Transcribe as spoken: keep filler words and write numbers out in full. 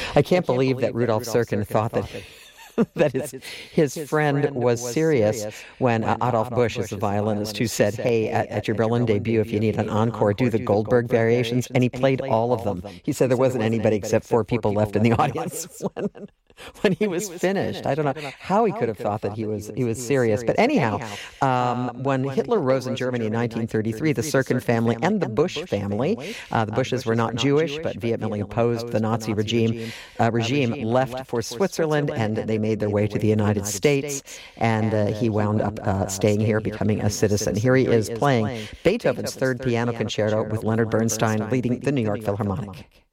I can't believe that Rudolf Serkin thought that that his, his friend was serious when uh, Adolf Busch is the violinist who said, hey, at, at your Berlin debut, if you need an encore, do the Goldberg variations. And he played all of them. He said there wasn't anybody except four people left in the audience when, when he was finished. I don't know how he could have thought that he was he was serious. But anyhow, um, when Hitler rose in Germany in nineteen thirty-three, the Serkin family and the Busch family, uh, the Bushes were not Jewish, but vehemently opposed the Nazi regime, uh, regime left for Switzerland, and they made their way to the United States, and uh, he wound up uh, staying here, becoming a citizen. Here he is playing Beethoven's Third Piano Concerto with Leonard Bernstein leading the New York Philharmonic.